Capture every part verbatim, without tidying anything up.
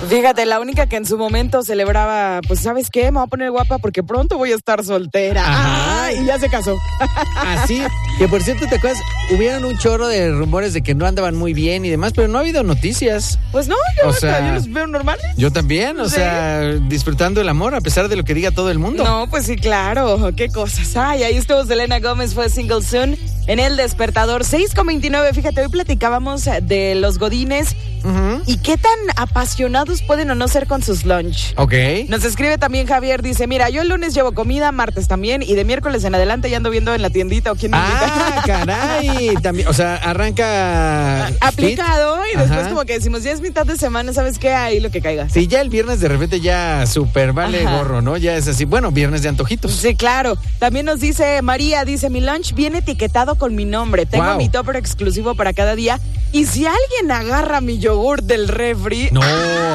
Fíjate, la única que en su momento celebraba, pues, ¿sabes qué? Me voy a poner guapa porque pronto voy a estar soltera. Ajá. Ah, y ya se casó. Así, que por cierto, ¿te acuerdas? Hubieron un chorro de rumores de que no andaban muy bien y demás, pero no ha habido noticias. Pues no, yo, O sea, yo los veo normales. Yo también, o Sí. sea, disfrutando el amor a pesar de lo que diga todo el mundo. No, pues sí, claro. Qué cosas. Ay, ahí estuvo Selena Gómez, fue single soon en El Despertador. seis con veintinueve, fíjate, hoy platicábamos de los godines Uh-huh. y qué tan apasionados pueden o no ser con sus lunch. Ok. Nos escribe también Javier, dice, mira, yo el lunes llevo comida, martes también, y de miércoles en adelante ya ando viendo en la tiendita o quién me Ah, invita. caray. También, o sea, arranca Aplicado, fit. y después Ajá. como que decimos, ya es mitad de semana, ¿sabes qué? Ahí lo que caiga. Sí, ya el viernes de repente ya súper vale Ajá. gorro, ¿no? Ya es así, bueno, viernes de antojitos. Sí, claro. También nos dice María, dice, mi lunch viene etiquetado con mi nombre. Tengo Wow. mi topper exclusivo para cada día. Y si alguien agarra mi yogur del refri, No,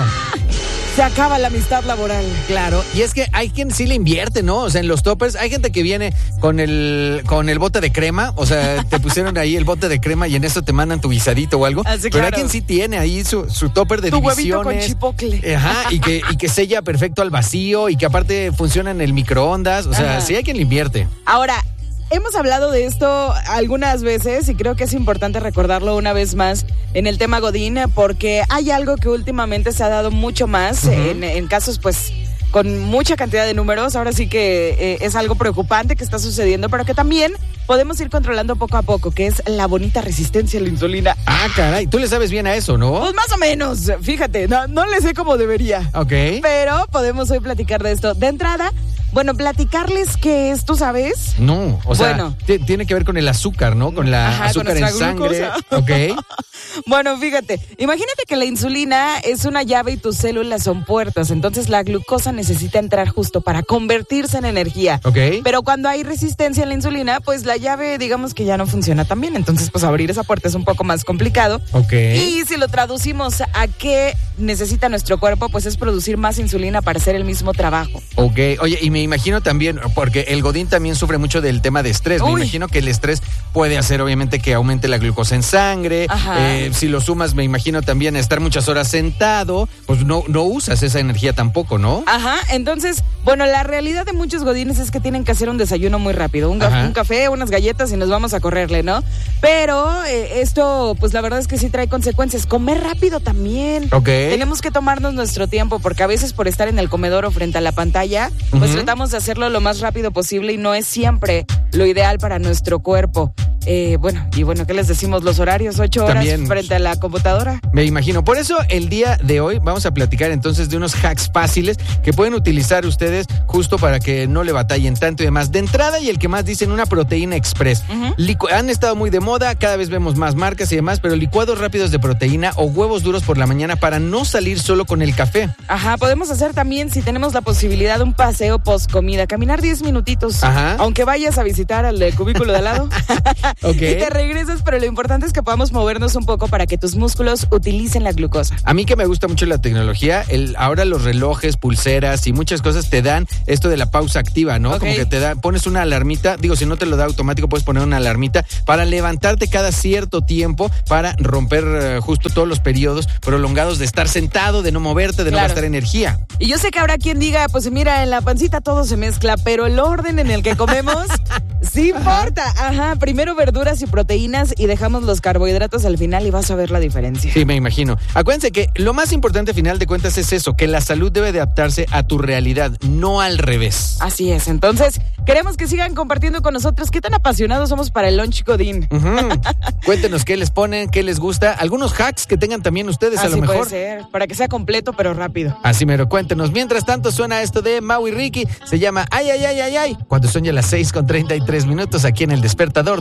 se acaba la amistad laboral. claro. Y es que hay quien sí le invierte, ¿no? O sea, en los toppers hay gente que viene con el con el bote de crema. O sea, te pusieron ahí el bote de crema y en eso te mandan tu guisadito o algo. Ah, sí, Pero hay claro. quien sí tiene ahí su, su topper de Tu divisiones. huevito con chipocle. Ajá, y que, y que sella perfecto al vacío y que aparte funciona en el microondas. O sea, Ajá. sí hay quien le invierte. Ahora, hemos hablado de esto algunas veces y creo que es importante recordarlo una vez más en el tema Godín, porque hay algo que últimamente se ha dado mucho más, Ujú. en, en casos pues con mucha cantidad de números. Ahora sí que eh, es algo preocupante que está sucediendo, pero que también podemos ir controlando poco a poco, que es la bonita resistencia a la insulina. Ah, caray, tú le sabes bien a eso, ¿no? Pues más o menos, fíjate, no, no le sé como debería. Ok. Pero podemos hoy platicar de esto. De entrada, bueno, platicarles qué es, ¿tú sabes? No, o sea, Bueno. t- tiene que ver con el azúcar, ¿no? Con la Ajá, azúcar con en nuestra sangre. glucosa. Ok. Bueno, fíjate, imagínate que la insulina es una llave y tus células son puertas, entonces la glucosa necesita entrar justo para convertirse en energía. Ok. Pero cuando hay resistencia a la insulina, pues la llave digamos que ya no funciona tan bien, entonces pues abrir esa puerta es un poco más complicado. Ok. Y si lo traducimos a qué necesita nuestro cuerpo, pues es producir más insulina para hacer el mismo trabajo. Ok, oye, y me imagino también, porque el Godín también sufre mucho del tema de estrés. Me Uy. imagino que el estrés puede hacer, obviamente, que aumente la glucosa en sangre. Ajá. Eh, si lo sumas, me imagino también estar muchas horas sentado, pues no, no usas esa energía tampoco, ¿no? Ajá, entonces, bueno, la realidad de muchos godines es que tienen que hacer un desayuno muy rápido, un, ga- Ajá. un café, unas galletas y nos vamos a correrle, ¿no? Pero eh, esto, pues la verdad es que sí trae consecuencias. Comer rápido también. Ok. Tenemos que tomarnos nuestro tiempo porque a veces por estar en el comedor o frente a la pantalla, pues Ujú. tratamos de hacerlo lo más rápido posible y no es siempre lo ideal para nuestro cuerpo. Eh, bueno, y bueno, ¿qué les decimos? Los horarios, ocho horas También. frente a la computadora. Me imagino. Por eso el día de hoy vamos a platicar entonces de unos hacks fáciles que pueden utilizar ustedes justo para que no le batallen tanto y demás. De entrada, y el que más dicen, una proteína express. Ujú. Licu- han estado muy de moda, cada vez vemos más marcas y demás, pero licuados rápidos de proteína o huevos duros por la mañana para no salir solo con el café. Ajá, podemos hacer también, si tenemos la posibilidad, un paseo post comida, caminar diez minutitos, Ajá. aunque vayas a visitar al del cubículo de al lado. Ok. Y te regresas, pero lo importante es que podamos movernos un poco para que tus músculos utilicen la glucosa. A mí que me gusta mucho la tecnología, el, ahora los relojes, pulseras y muchas cosas te dan esto de la pausa activa, ¿no? Ok. Como que te da, pones una alarmita, digo, si no te lo da automático, puedes poner una alarmita para levantarte cada cierto tiempo para romper eh, justo todos los periodos prolongados de estar sentado, de no moverte, de no Claro. gastar energía. Y yo sé que habrá quien diga, pues mira, en la pancita todo se mezcla, pero el orden en el que comemos sí importa. Ajá, primero verduras y proteínas y dejamos los carbohidratos al final y vas a ver la diferencia. Sí, me imagino. Acuérdense que lo más importante a final de cuentas es eso, que la salud debe de adaptarse a tu realidad, no al revés. Así es, entonces queremos que sigan compartiendo con nosotros qué tan apasionados somos para el lunch godín. Ujú. Cuéntenos qué les ponen, qué les gusta, algunos hacks que tengan también ustedes a Así lo mejor. puede ser, para que sea completo pero rápido. Así mero, cuéntenos. Mientras tanto suena esto de Mau y Ricky, se llama Ay, ay, ay, ay, ay, cuando son ya las seis con treinta y tres minutos aquí en El Despertador.